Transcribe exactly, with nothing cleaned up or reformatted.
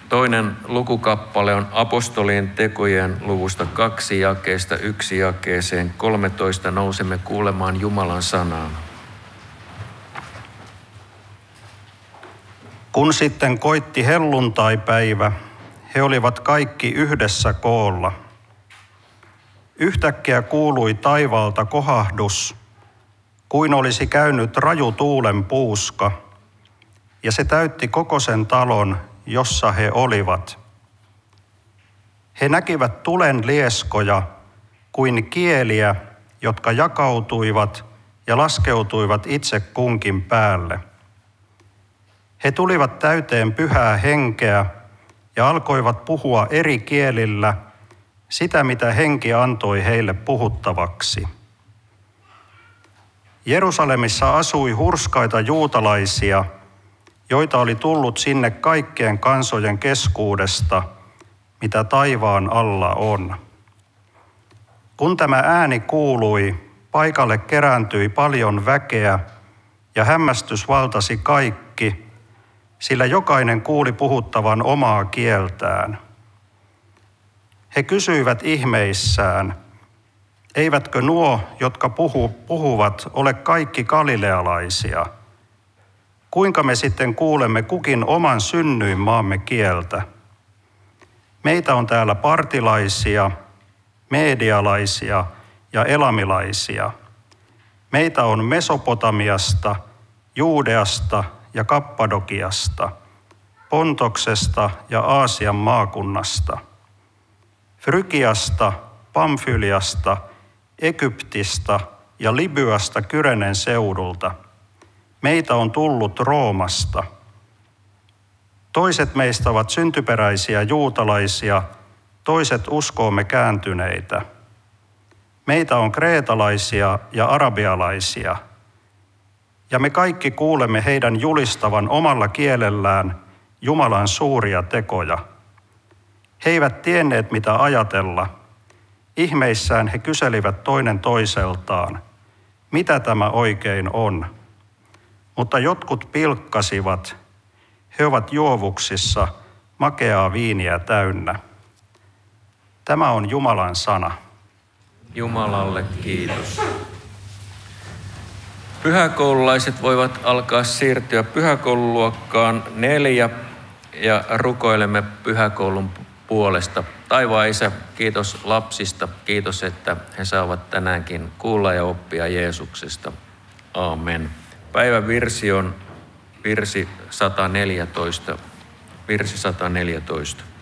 Toinen lukukappale on apostolien tekojen luvusta kaksi jakeesta yksi jakeeseen kolmetoista. Nousemme kuulemaan Jumalan sanaa. Kun sitten koitti helluntaipäivä, he olivat kaikki yhdessä koolla. Yhtäkkiä kuului taivaalta kohahdus, kuin olisi käynyt raju tuulen puuska, ja se täytti koko sen talon, jossa he olivat. He näkivät tulen lieskoja kuin kieliä, jotka jakautuivat ja laskeutuivat itse kunkin päälle. He tulivat täyteen pyhää henkeä ja alkoivat puhua eri kielillä sitä, mitä henki antoi heille puhuttavaksi. Jerusalemissa asui hurskaita juutalaisia, joita oli tullut sinne kaikkien kansojen keskuudesta, mitä taivaan alla on. Kun tämä ääni kuului, paikalle kerääntyi paljon väkeä ja hämmästys valtasi kaikki, sillä jokainen kuuli puhuttavan omaa kieltään. He kysyivät ihmeissään, eivätkö nuo, jotka puhu, puhuvat, ole kaikki galilealaisia? Kuinka me sitten kuulemme kukin oman synnyinmaamme kieltä? Meitä on täällä partilaisia, meedialaisia ja elamilaisia. Meitä on Mesopotamiasta, Juudeasta ja Kappadokiasta, Pontoksesta ja Aasian maakunnasta, Frygiasta, Pamfyliasta, Egyptistä ja Libyasta Kyrenen seudulta. Meitä on tullut Roomasta. Toiset meistä ovat syntyperäisiä juutalaisia, toiset uskoomme kääntyneitä. Meitä on kreetalaisia ja arabialaisia. Ja me kaikki kuulemme heidän julistavan omalla kielellään Jumalan suuria tekoja. He eivät tienneet, mitä ajatella. Ihmeissään he kyselivät toinen toiseltaan, mitä tämä oikein on. Mutta jotkut pilkkasivat, he ovat juovuksissa makeaa viiniä täynnä. Tämä on Jumalan sana. Jumalalle kiitos. Pyhäkoululaiset voivat alkaa siirtyä pyhäkoululuokkaan neljä ja rukoilemme pyhäkoulun puolesta. Taivaan Isä, kiitos lapsista. Kiitos, että he saavat tänäänkin kuulla ja oppia Jeesuksesta. Aamen. Päivän virsi on virsi sata neljätoista. Virsi sata neljätoista.